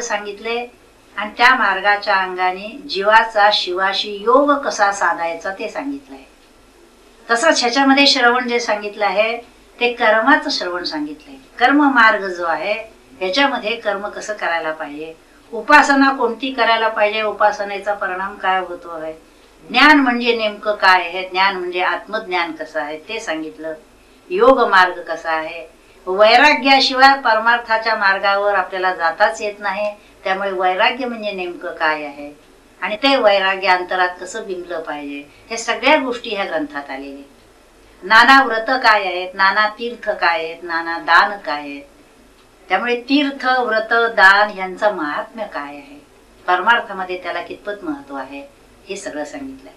सांगितले आणि त्या मार्गाच्या अंगाने जीवाचा शिवाशी योग कसा साधायचा ते सांगितलंय. तसंच ह्याच्यामध्ये श्रवण जे सांगितलं आहे ते कर्माचं श्रवण सांगितलंय. कर्म मार्ग जो आहे ह्याच्यामध्ये कर्म कसं करायला पाहिजे, उपासना कोणती करायला पाहिजे, उपासनेचा परिणाम काय होतो आहे, ज्ञान म्हणजे नेमकं काय आहे, ज्ञान म्हणजे आत्मज्ञान कसं आहे ते सांगितलं, योग मार्ग कसा आहे. वैराग्याशिवाय परमार्थाच्या मार्गावर आपल्याला जाताच येत नाही. त्यामुळे वैराग्य म्हणजे नेमकं काय आहे आणि ते वैराग्य अंतरात कसं बिंबलं पाहिजे, हे सगळ्या गोष्टी ह्या ग्रंथात आलेल्या. नाना व्रत काय आहेत, नाना तीर्थ काय आहेत, नाना दान काय आहेत. त्यामुळे तीर्थ व्रत दान यांचं महात्म्य काय आहे, परमार्थामध्ये त्याला कितपत महत्व आहे, हे सगळं सांगितलंय.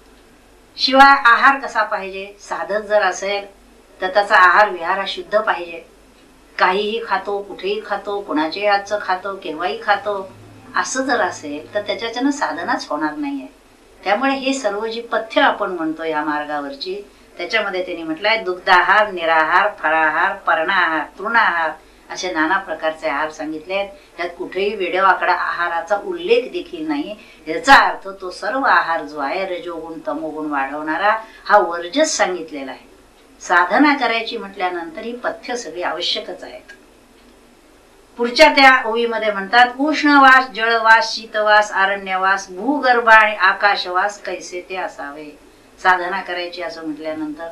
शिवाय आहार कसा पाहिजे, साधक जर असेल तर त्याचा आहार विहार शुद्ध पाहिजे. काहीही खातो, कुठेही खातो, कुणाच्याही हातचं खातो, केव्हाही खातो, असं जर असेल तर त्याच्यानं साधनाच होणार नाहीये. त्यामुळे हे सर्व जी पथ्य आपण म्हणतो या मार्गावरची, त्याच्यामध्ये त्यांनी म्हटलंय दुग्धाहार, निराहार, फळाहार, पर्णाहार, तृणाहार असे नाना प्रकारचे आहार सांगितले. त्यात कुठेही वेडेवाकडा आहाराचा उल्लेख देखील नाही. याचा अर्थ तो सर्व आहार जो आहे रजोगुण तमोगुण वाढवणारा हा वर्जस सांगितलेला आहे. साधना करायची म्हटल्यानंतर ही पथ्य सगळी आवश्यकच आहेत. पुढच्या त्या ओवीमध्ये म्हणतात उष्णवास, जळवास, शीतवास, अरण्यवास, भूगर्भ आणि आकाशवास कैसे ते असावे. साधना करायची असं म्हटल्यानंतर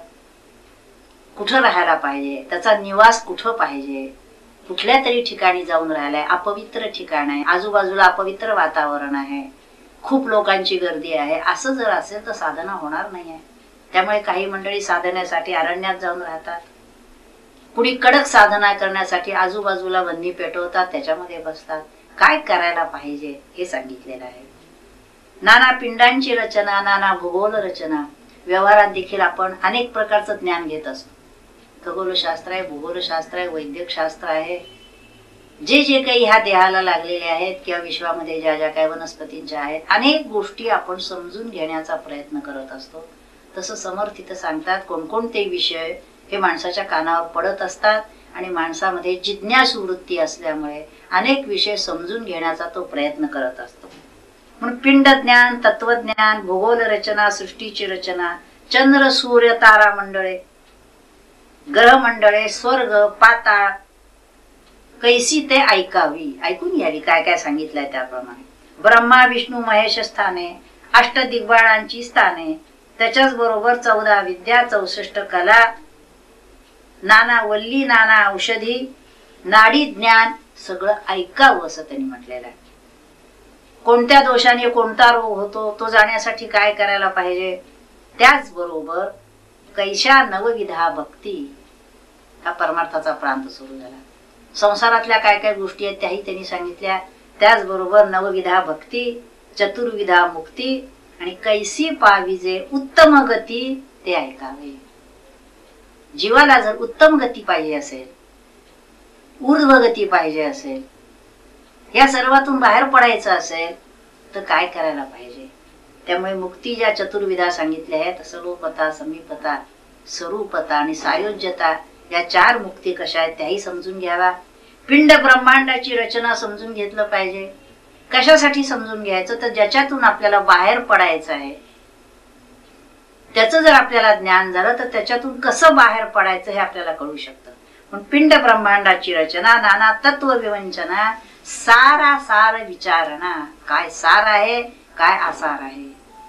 कुठं राहायला पाहिजे, त्याचा निवास कुठं पाहिजे, कुठल्या तरी ठिकाणी जाऊन राहिलाय, अपवित्र ठिकाण आहे, आजूबाजूला अपवित्र वातावरण आहे, खूप लोकांची गर्दी आहे, असं जर असेल तर साधना होणार नाही आहे. त्यामुळे काही मंडळी साधनेसाठी अरण्यात जाऊन राहतात, कुणी कडक साधना करण्यासाठी आजूबाजूला बंदी पेटवतात, त्याच्यामध्ये बसतात. काय करायला पाहिजे हे सांगितलेलं आहे. नाना पिंडांची रचना, नाना भूगोल रचना. व्यवहारात देखील आपण अनेक प्रकारचं ज्ञान घेत असतो. खगोलशास्त्र आहे, भूगोलशास्त्र आहे, वैद्यकशास्त्र आहे. जे जे काही ह्या देहाला लागलेले आहेत किंवा विश्वामध्ये ज्या ज्या काही वनस्पतींच्या आहेत, अनेक गोष्टी आपण समजून घेण्याचा प्रयत्न करत असतो. तसं समर्थ इथं सांगतात कोणकोणते विषय हे माणसाच्या कानावर पडत असतात आणि माणसामध्ये जिज्ञासू वृत्ती असल्यामुळे अनेक विषय समजून घेण्याचा तो प्रयत्न करत असतो. म्हणून पिंड ज्ञान, तत्वज्ञान, भूगोल रचना, सृष्टीची रचना, चंद्र सूर्य तारा मंडळे, ग्रह मंडळे, स्वर्ग पाताळ कैसी ते ऐकावी, ऐकून घ्यावी काय काय सांगितलंय त्याप्रमाणे. ब्रह्मा विष्णू महेश स्थाने, अष्टदिग्बाळांची स्थाने, त्याच्याच बरोबर 14 विद्या, 64 कला, नाना वल्ली, नाना औषधी, नाडी ज्ञान सगळं ऐकावं असं त्यांनी म्हटलेलं आहे. कोणत्या दोषाने कोणता रोग होतो तो जाण्यासाठी काय करायला पाहिजे, त्याचबरोबर कैशा नवविधा भक्ती, हा परमार्थाचा प्रांत सुरू झाला. संसारातल्या काय काय गोष्टी आहेत त्याही त्यांनी सांगितल्या. त्याचबरोबर नवविधा भक्ती, चतुर्विधा मुक्ती आणि कैसी पाविजे उत्तम गती ते ऐकावे. जीवाला जर उत्तम गती पाहिजे असेल, ऊर्ध्वगती पाहिजे असेल, या सर्वातून बाहेर पडायचं असेल तर काय करायला पाहिजे. त्यामुळे मुक्ती ज्या चतुर्विधा सांगितल्या आहेत, सर्वपता, समीपता, स्वरूपता आणि सायोज्यता, या 4 मुक्ती कशा आहेत त्याही समजून घ्यावा. पिंड ब्रह्मांडाची रचना समजून घेतलं पाहिजे. कशासाठी समजून घ्यायचं तर ज्याच्यातून आपल्याला बाहेर पडायचं आहे त्याचं जर आपल्याला ज्ञान झालं तर त्याच्यातून कसं बाहेर पडायचं हे आपल्याला कळू शकतं. म्हणून पिंड ब्रह्मांडाची रचना, नाना तत्व विवंचना, सारासार विचारणा. काय सार आहे, काय आसार आहे,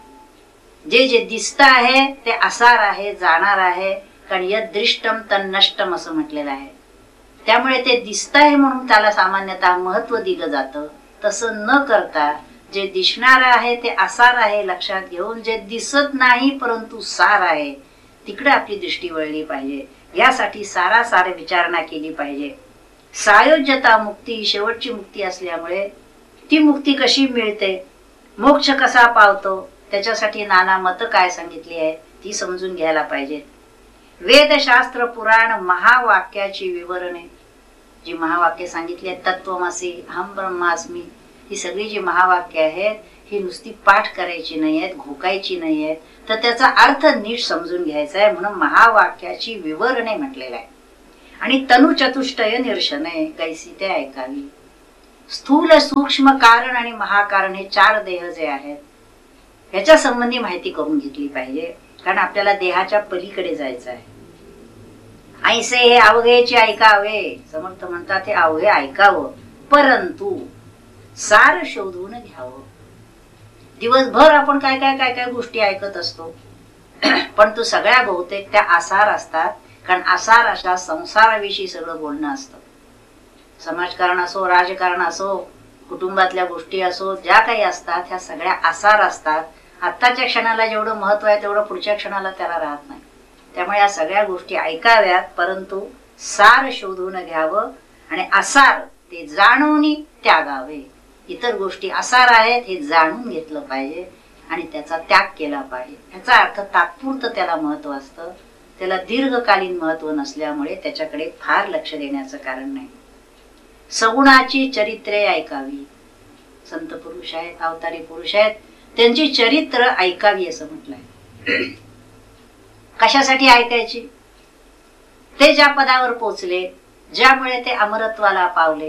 जे जे दिसत आहे ते आसार आहे, जाणार आहे. कारण यद दृष्टम तन नष्टम असं म्हटलेलं आहे. त्यामुळे ते दिसत आहे म्हणून त्याला सामान्यतः महत्व दिलं जातं. तसं न करता जे दिसणार आहे ते आसार आहे लक्षात घेऊन, जे दिसत नाही परंतु सार आहे तिकडे आपली दृष्टी वळली पाहिजे. यासाठी सारासार विचारणा केली पाहिजे. सायोज्यता मुक्ती ही शेवटची मुक्ती असल्यामुळे ती मुक्ती कशी मिळते, मोक्ष कसा पावतो, त्याच्यासाठी नाना मत काय सांगितली आहे ती समजून घ्यायला पाहिजे. वेदशास्त्र पुराण महावाक्याची विवरणे, जी महावाक्य सांगितली आहेत, तत्वमसी, अहम ब्रह्मास्मी, ही सगळी जी महावाक्य आहेत ही नुसती पाठ करायची नाही आहेत, घोकायची नाही आहेत, तर त्याचा अर्थ नीट समजून घ्यायचा आहे. म्हणून महावाक्याची विवरणे म्हटलेलं आहे. आणि तनु चतुष्टय निरशने कैसी ते ऐकावी. स्थूल सूक्ष्म कारण आणि महाकारण हे 4 देह जे आहेत ह्याच्या संबंधी माहिती करून घेतली पाहिजे, कारण आपल्याला देहाच्या पलीकडे जायचं आहे. ऐसे हे अवघेचे ऐकावे, समर्थ म्हणतात हे अवघे ऐकावं, परंतु सार शोधून घ्यावं. दिवसभर आपण काय काय काय काय गोष्टी ऐकत असतो, पण तो सगळ्या बहुतेक त्या आसार असतात, कारण आसार अशा संसाराविषयी सगळं बोलणं असतं. समाजकारण असो, राजकारण असो, कुटुंबातल्या गोष्टी असो, ज्या काही असतात ह्या सगळ्या आसार असतात. आत्ताच्या क्षणाला जेवढं महत्व आहे तेवढं पुढच्या क्षणाला त्याला राहत नाही. त्यामुळे या सगळ्या गोष्टी ऐकाव्यात, परंतु सार शोधून घ्यावं आणि आसार ते जाणून त्यागावे. इतर गोष्टी आसार आहेत हे जाणून घेतलं पाहिजे आणि त्याचा त्याग केला पाहिजे. याचा अर्थ तात्पुरतं त्याला महत्व असतं, त्याला दीर्घकालीन महत्व नसल्यामुळे त्याच्याकडे फार लक्ष देण्याचं कारण नाही. सगुणाची चरित्रे ऐकावी. संत पुरुष आहेत, अवतारी पुरुष आहेत, त्यांची चरित्र ऐकावी असं म्हटलंय. कशासाठी ऐकायची? ते ज्या पदावर पोचले, ज्यामुळे ते अमरत्वाला पावले,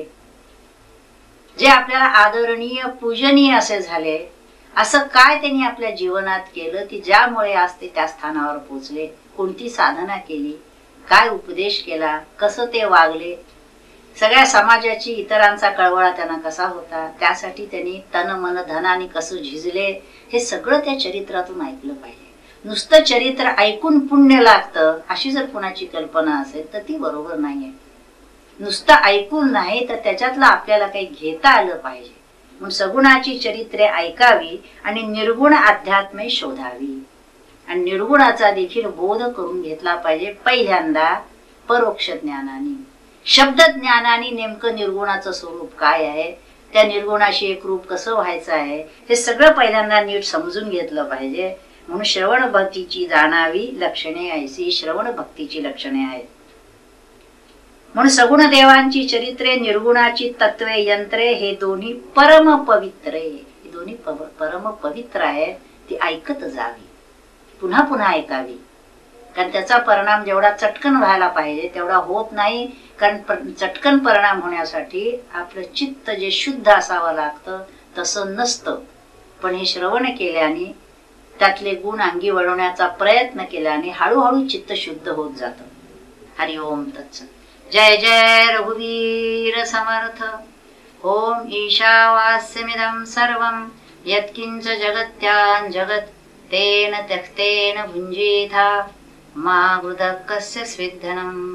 जे आपल्याला आदरणीय पूजनीय असे झाले, असं काय त्यांनी आपल्या जीवनात केलं की ज्यामुळे आज ते त्या स्थानावर पोचले, कोणती साधना केली, काय उपदेश केला, कसं ते वागले, सगळ्या समाजाची इतरांचा कळवळा त्यांना कसा होता, त्यासाठी त्यांनी तन मन धनाने कसं झिजले, हे सगळं त्या चरित्रातून ऐकलं पाहिजे. नुसतं चरित्र ऐकून पुण्य लागतं अशी जर कुणाची कल्पना असेल तर ती बरोबर नाहीये. नुसतं ऐकून नाही तर त्याच्यातलं आपल्याला काही घेता आलं पाहिजे. म्हणून सगुणाची चरित्रे ऐकावी आणि निर्गुण अध्यात्मे शोधावी आणि निर्गुणाचा देखील बोध करून घेतला पाहिजे. पहिल्यांदा परोक्ष ज्ञानाने, शब्द ज्ञानाने नेमकं निर्गुणाचं स्वरूप काय आहे, त्या निर्गुणाशी एकरूप कसं व्हायचं आहे, हे सगळं पहिल्यांदा नीट समजून घेतलं पाहिजे. म्हणून श्रवण भक्तीची जाणावी लक्षणे ऐसी श्रवण भक्तीची लक्षणे आहेत. म्हणून सगुण देवांची चरित्रे, निर्गुणाची तत्वे, यंत्रे हे दोन्ही परम पवित्रे, हे दोन्ही परम पवित्र आहे. ती ऐकत जावी, पुन्हा पुन्हा ऐकावी, कारण त्याचा परिणाम जेवढा चटकन व्हायला पाहिजे तेवढा होत नाही. कारण चटकन परिणाम होण्यासाठी आपलं चित्त जे शुद्ध असावं लागतं तसं नसतं. पण हे श्रवण केल्याने, त्यातले गुण अंगी वळवण्याचा प्रयत्न केल्याने हळूहळू चित्त शुद्ध होत जातं. हरि ओम तत्सत. जय जय रघुवीर समर्थ. ओम ईशावास्यमिदं सर्वं यत्किंच जगत्यां जगत् तेन त्यक्तेन भुञ्जीथा मा हृदः कस्य स्विद्धनम्.